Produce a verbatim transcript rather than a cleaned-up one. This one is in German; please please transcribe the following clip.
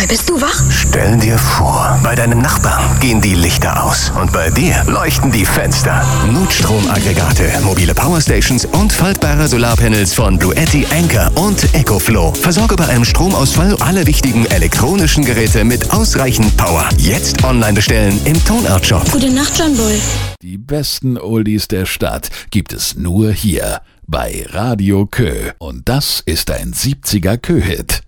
Mal, bist du wach? Stell dir vor, bei deinem Nachbarn gehen die Lichter aus und bei dir leuchten die Fenster. Notstromaggregate, mobile Powerstations und faltbare Solarpanels von Bluetti, Anker und EcoFlow. Versorge bei einem Stromausfall alle wichtigen elektronischen Geräte mit ausreichend Power. Jetzt online bestellen im Tonart-Shop. Gute Nacht, John Bull. Die besten Oldies der Stadt gibt es nur hier bei Radio Kö. Und das ist ein siebziger Kö-Hit.